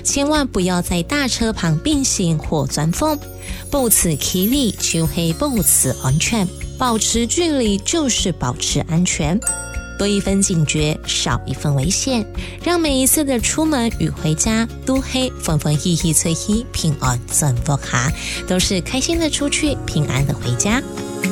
千万不要在大车旁并行或钻缝，保持距离就是保持安全，保持距离就是保持安全。多一分警觉，少一分危险，让每一次的出门与回家都是风风喜喜吹喜，平安顺福下，都是开心的出去，平安的回家。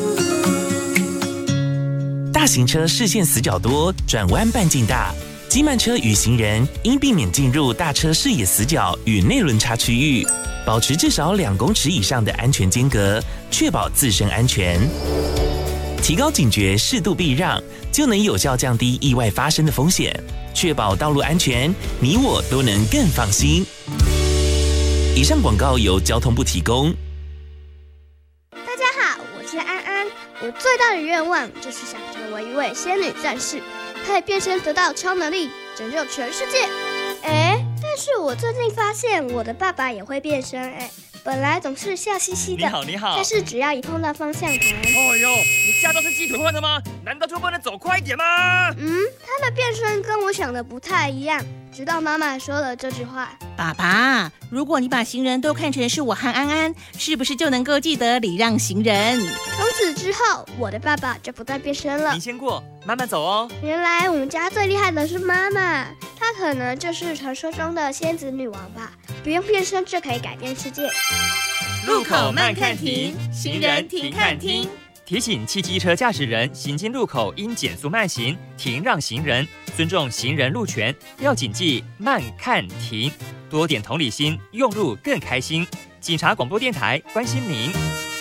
大型车视线死角多，转弯半径大，机慢车与行人应避免进入大车视野死角与内轮差区域，保持至少2公尺以上的安全间隔，确保自身安全。提高警觉，适度避让，就能有效降低意外发生的风险，确保道路安全，你我都能更放心。以上广告由交通部提供。 大家好，我是安安。我最大的愿望就是想成为一位仙女战士，可以变身得到超能力，拯救全世界。但是我最近发现我的爸爸也会变身本来总是笑嘻嘻的， 你好， 但是只要一碰到方向盘， 哦哟，你驾照是鸡腿换的吗？难道就不能走快一点吗？ 他的变身跟我想的不太一样。直到妈妈说了这句话， 爸爸，如果你把行人都看成是我和安安，是不是就能够记得礼让行人？ 从此之后，我的爸爸就不再变身了。 你先过，慢慢走哦。 原来我们家最厉害的是妈妈，她可能就是传说中的仙子女王吧，不用变身就可以改变世界。 路口慢看停，行人停看听。提醒汽机车驾驶人行经路口应减速慢行，停让行人，尊重行人路权，要谨记慢看停，多点同理心，用路更开心。警察广播电台关心您。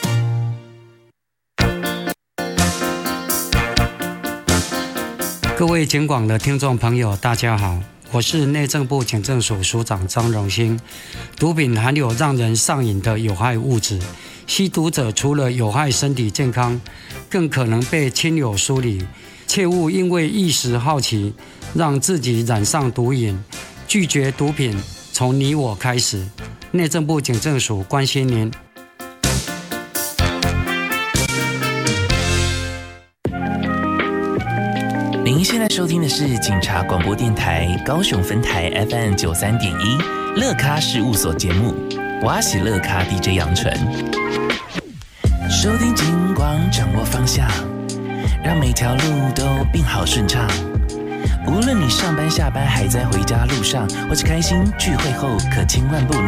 各位警广的听众朋友，大家好，我是内政部警政署署长张荣兴。毒品含有让人上瘾的有害物质，吸毒者除了有害身体健康，更可能被亲友疏离，切勿因为一时好奇，让自己染上毒瘾。拒绝毒品，从你我开始。内政部警政署关心您。 您现在收听的是警察广播电台高雄分台 FM 93.1乐咖事务所节目，我是乐咖 DJ 杨纯。收听警广，掌握方向，让每条路都变好顺畅。无论你上班下班还在回家路上，或是开心聚会后，可千万不能